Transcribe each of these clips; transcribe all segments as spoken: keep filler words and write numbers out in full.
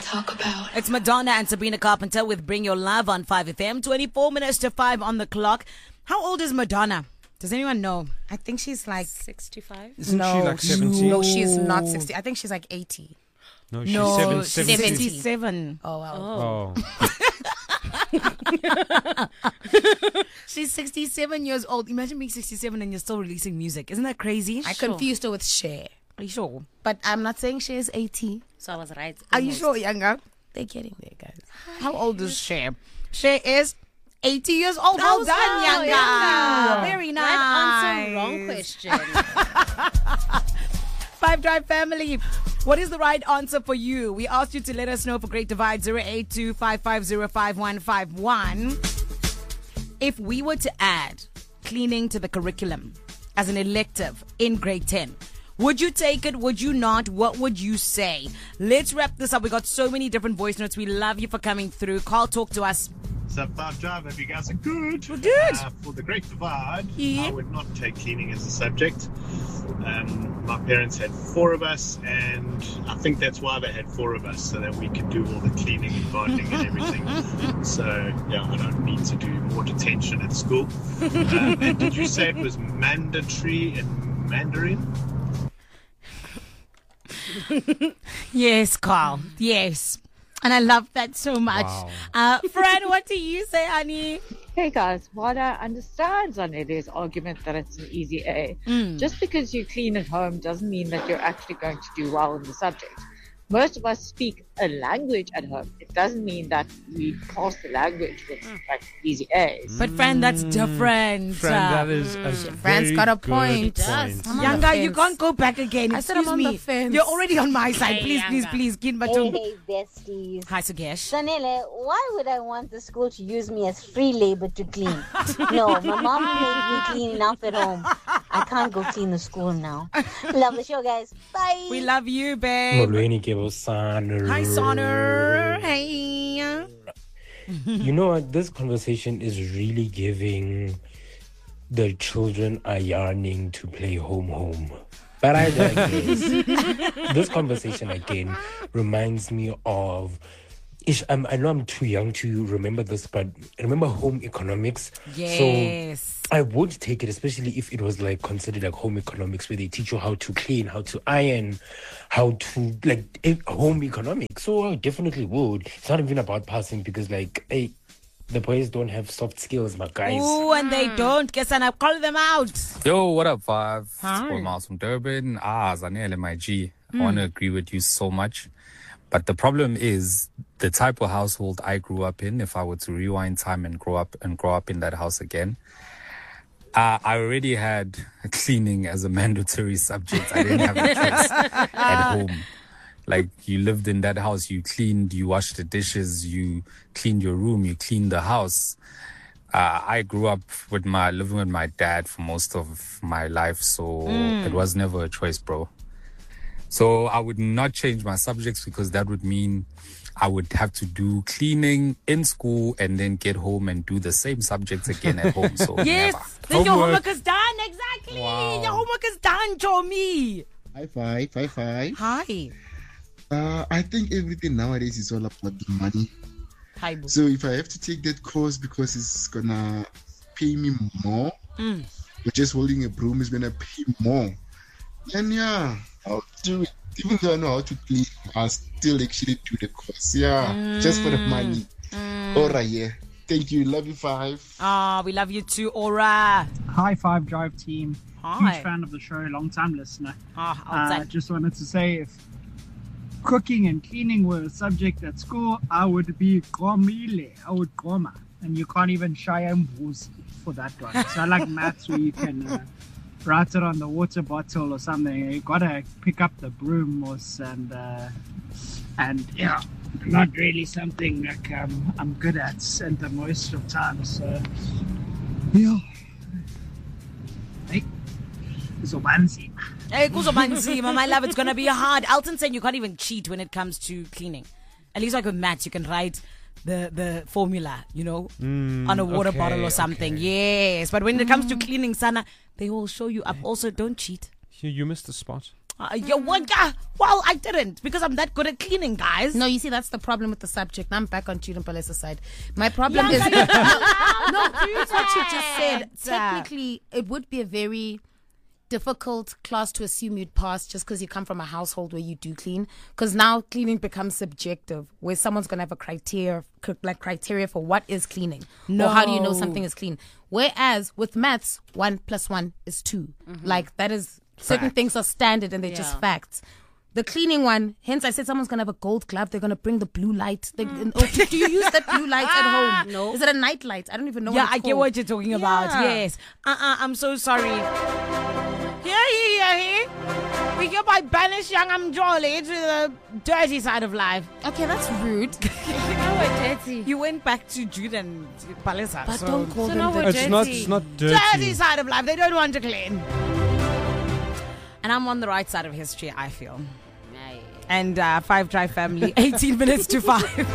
talk about? It's Madonna and Sabrina Carpenter with Bring Your Love on five F M. twenty-four minutes to five on the clock. How old is Madonna? Does anyone know? I think she's like sixty-five. Isn't no, she like seventy? No, she's not sixty. I think she's like eighty. No, she's No, seven, she's seventy. seventy. sixty-seven. Oh wow. Oh. She's sixty-seven years old. Imagine being sixty-seven and you're still releasing music. Isn't that crazy? I confused her with Cher. Are you sure? But I'm not saying Cher is eighty. So I was right. Are you almost. sure, younger? They're getting there, guys. How old is Cher? Cher is eighty years old. Oh, Well done, wow, younger. yeah. Very nice. Right answer, wrong question. Five Drive family. What is the right answer for you? We asked you to let us know for Great Divide zero eight two five five zero five one five one. If we were to add cleaning to the curriculum as an elective in grade ten, would you take it? Would you not? What would you say? Let's wrap this up. We got so many different voice notes. We love you for coming through. Carl, talk to us. So Five Drive, hope you guys are good. We're good. Uh, for the Great Divide, Yeah. I would not take cleaning as a subject. Um, my parents had four of us, and I think that's why they had four of us, so that we could do all the cleaning and bonding and everything. So, yeah, I don't need to do more detention at school. Um, and did you say it was mandatory in Mandarin? Yes, Carl. Yes. And I love that so much. Wow. Uh, Fran, what do you say, honey? Hey guys, while I understand Zanele's argument that it's an easy A, Mm. just because you clean at home doesn't mean that you're actually going to do well in the subject. Most of us speak a language at home. It doesn't mean that we pass the language with like easy A's. But Fran, that's different. Fran, that is a Fran's very got a good point. point. I'm on the Younger, you fence. can't go back again. I said I'm Excuse on me. the fence. You're already on my side. Hey, Please, please, Younger. please. Kin Hey, Batum. hey, besties. Hi, Sugesh. Zanele, why would I want the school to use me as free labor to clean? No, my mom made me clean enough at home. I can't go clean the school now. Love the show, guys. Bye. We love you, babe. Molweni ke bo Sanu. Hi, Sonner. Hey. You know what? This conversation is really giving the children are yearning to play home home. But I digress. This conversation again reminds me of ish, I'm, I know I'm too young to remember this, but I remember home economics. Yes. So I would take it, especially if it was like considered like home economics, where they teach you how to clean, how to iron, how to like eh, home economics. So I definitely would. It's not even about passing because like, hey, the boys don't have soft skills, my guys. Ooh, and they don't. Guess and I call them out. Yo, what up, Five? Hi. It's Paul Miles from Durban. Ah, Zanele, my G. I want to agree with you so much. But the problem is the type of household I grew up in. If I were to rewind time and grow up and grow up in that house again, uh, I already had cleaning as a mandatory subject. I didn't have a choice at home. Like, you lived in that house, you cleaned, you washed the dishes, you cleaned your room, you cleaned the house. Uh, I grew up with my living with my dad for most of my life, so it was never a choice, bro. So I would not change my subjects because that would mean I would have to do cleaning in school and then get home and do the same subjects again at home. So Yes. never. Then your Homework. homework is done. Exactly. Wow. Your homework is done, Tommy. High five, high five. Hi. Uh, I think everything nowadays is all about the money. Hi, boo. So if I have to take that course because it's gonna pay me more, Mm. but just holding a broom is gonna pay more, then yeah, I'll do it. Even though I know how to clean, I'll still actually do the course. Yeah, just for the money. All right, yeah. Thank you. Love you, Five. Ah, we love you too, Aura. Hi, Five Drive team. Hi. Huge fan of the show, long time listener. Ah, Uh, outside. just wanted to say if cooking and cleaning were a subject at school, I would be Gromile. I would Groma. And you can't even shy and boost for that one. So I like maths where you can uh, write it on the water bottle or something. You gotta pick up the broom or s- and uh, and yeah, not really something like um, I'm good at at the most of times. So yeah. Hey, so fancy. Hey, kuzobanzima, my love, it's gonna be hard. Elton saying you can't even cheat when it comes to cleaning. At least like with maths, you can write the the formula, you know, Mm, on a water okay, bottle or something. okay. Yes, but when it comes to cleaning, Sana, they will show you up. Also, don't cheat. You, you missed the spot. Uh, yo, what? Uh, well, I didn't because I'm that good at cleaning, guys. No, you see, that's the problem with the subject. Now I'm back on Julian Palesa's side. My problem Yeah, is... but- no, no, that's what you just said. Uh, Technically, it would be a very difficult class to assume you'd pass just because you come from a household where you do clean. Because now cleaning becomes subjective, where someone's going to have a criteria, like criteria for what is cleaning. No. Or how do you know something is clean? Whereas with maths, one plus one is two. Mm-hmm. Like that is... Certain Fact. things are standard and they're just Yeah. facts. The cleaning one, hence I said someone's going to have a gold glove. They're going to bring the blue light. They, and- oh, do you use that blue light at home? No. Is it a night light? I don't even know Yeah, what it's I get called. what you're talking about. Yeah. Yes. Uh-uh, I'm so sorry. Here, here, here. We hereby banish young Amjoli to the dirty side of life. Okay, that's rude. Now we're dirty. You went back to Jude and Palesa. But so don't call So them now the... we're It's not. dirty. It's not dirty dirty. side of life. They don't want to clean. And I'm on the right side of history, I feel. And uh, Five Drive family, eighteen minutes to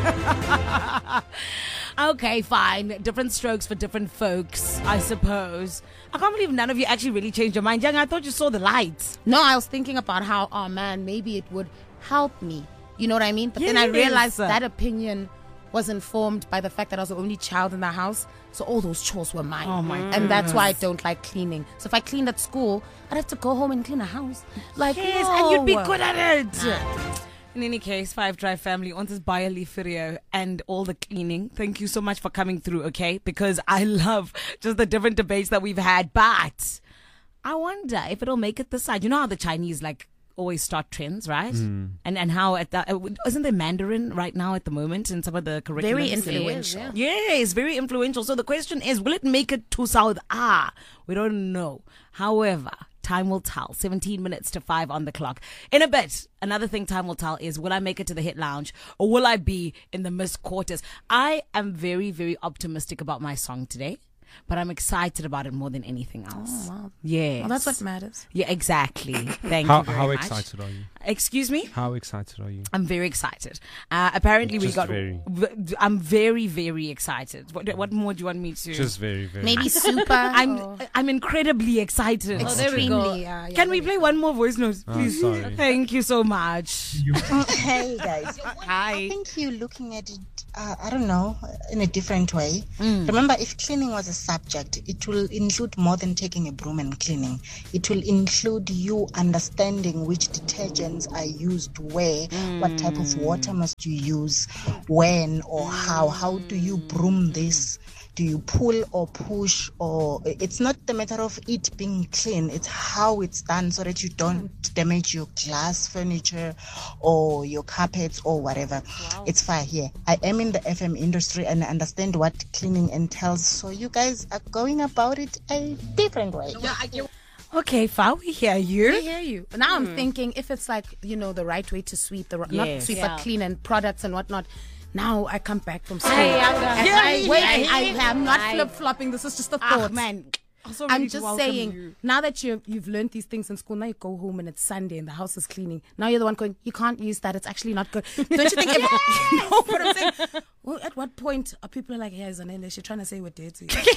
five. Okay, fine. Different strokes for different folks, I suppose. I can't believe none of you actually really changed your mind. Young, I thought you saw the lights. No, I was thinking about how, oh man, maybe it would help me. You know what I mean? But then I Yes. realized that opinion was informed by the fact that I was the only child in the house. So all those chores were mine. Oh my And that's why I don't like cleaning. So if I cleaned at school, I'd have to go home and clean a house. Like, Yes, no. and you'd be good at it. In any case, Five Drive family, on this Bayali video and all the cleaning. Thank you so much for coming through, okay? Because I love just the different debates that we've had. But I wonder if it'll make it this side. You know how the Chinese like always start trends, right? Mm. And and how at the, uh, isn't there Mandarin right now at the moment in some of the curriculums? Very influential. Yes, very influential. So the question is, will it make it to South? Ah, we don't know. However, time will tell. seventeen minutes to five on the clock. In a bit, another thing time will tell is, will I make it to the hit lounge or will I be in the missed quarters? I am very, very optimistic about my song today, but I'm excited about it more than anything else. Oh, wow. Yes. Well, that's what matters. Yeah, exactly. Thank How you very how much. excited are you? Excuse me? How excited are you? I'm very excited. Uh, apparently, we Just got. very. v- I'm very, very excited. What, what more do you want me to? Just very very. Maybe super. I'm. or I'm incredibly excited. Oh, there we go. extremely. Uh, yeah, Can we there play one more voice note, Oh, please? sorry. Thank you so much. Hey guys, I Hi. think you're looking at it, uh, I don't know, in a different way. Mm. Remember, if cleaning was a subject, it will include more than taking a broom and cleaning. It will include you understanding which detergents are used where, what type of water must you use, when or how. How do you broom this? Do you pull or push? Or it's not the matter of it being clean, it's how it's done so that you don't damage your glass furniture or your carpets or whatever. It's fine here. I am in the F M industry and I understand what cleaning entails. So you guys are going about it a different way. Okay, Fa, we hear you. I hear you. Now I'm thinking if it's like, you know, the right way to sweep, the not Yes. sweep, Yeah. but clean and products and whatnot. Now I come back from school. Hey, Younger. and Yeah, I, yeah, wait, yeah. I am not I- flip flopping. This is just a Ah, thought. man. So I'm ready to just welcome saying, you. now that you've, you've learned these things in school, now you go home and it's Sunday and the house is cleaning. Now you're the one going, you can't use that. It's actually not good. Don't you think? Ever, you know what I'm saying? Well, at what point are people like, yeah, Zanele, she's trying to say we're dirty. That's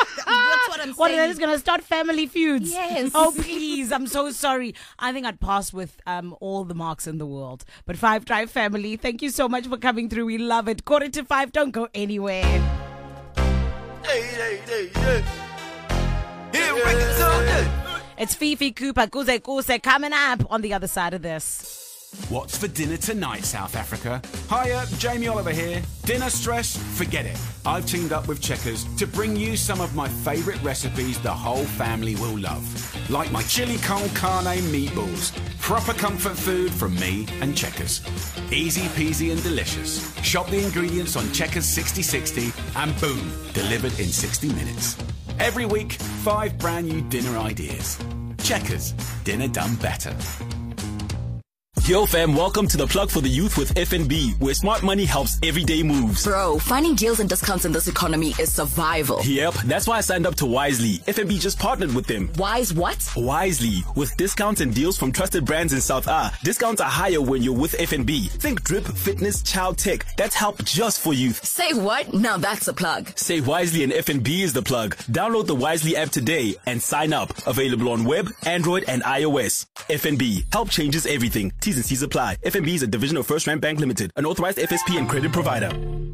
what I'm What, saying. that is going to start family feuds? Yes. Oh, please. I'm so sorry. I think I'd pass with um, all the marks in the world. But Five Drive family, thank you so much for coming through. We love it. Quarter to five. Don't go anywhere. Hey, hey, hey, hey. Here, break it down. It's Fifi Cooper, Kuze Kuse, coming up on the other side of this. What's for dinner tonight, South Africa? Hiya, Jamie Oliver here. Dinner stress? Forget it. I've teamed up with Checkers to bring you some of my favourite recipes the whole family will love. Like my chili con carne meatballs. Proper comfort food from me and Checkers. Easy peasy and delicious. Shop the ingredients on Checkers sixty sixty and boom, delivered in sixty minutes. Every week, five brand new dinner ideas. Checkers, dinner done better. Yo fam, welcome to the Plug for the Youth with F N B, where smart money helps everyday moves. Bro, finding deals and discounts in this economy is survival. Yep, that's why I signed up to Wisely. F N B just partnered with them. Wise what? Wisely. With discounts and deals from trusted brands in South A. Discounts are higher when you're with F N B. Think drip, fitness, child tech. That's help just for youth. Say what? Now that's a plug. Say Wisely and F N B is the plug. Download the Wisely app today and sign up. Available on web, Android and iOS. F N B. Help changes everything. T's and C's apply. F N B is a division of First Rand Bank Limited, an authorized F S P and credit provider.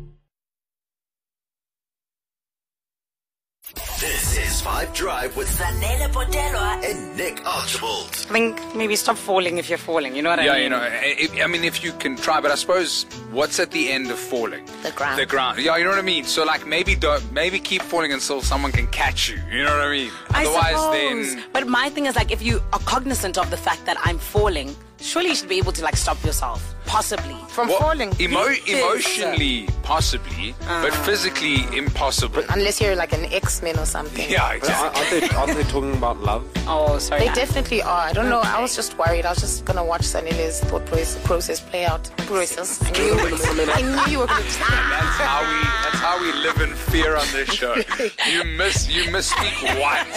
This is Five Drive with Zanele Potelwa and Nick Archibald. I think maybe stop falling if you're falling. You know what yeah, I mean? you know, if, I mean, if you can try, but I suppose what's at the end of falling? The ground. The ground. Yeah, you know what I mean. So like maybe don't, maybe keep falling until someone can catch you. You know what I mean? I Otherwise, suppose. then. But my thing is like, if you are cognizant of the fact that I'm falling, surely you should be able to like stop yourself. Possibly. From Well, falling. Emo- Yes. emotionally, possibly, but physically impossible. Unless you're like an X-Men or something. Yeah, exactly. Aren't they, aren't they talking about love? Oh, sorry. They definitely are. I don't know. I was just worried. I was just going to watch Sanele's thought process, process play out. Process. I knew, I knew you were going to say That's how we. That's how we live in fear on this show. You miss. You misspeak once.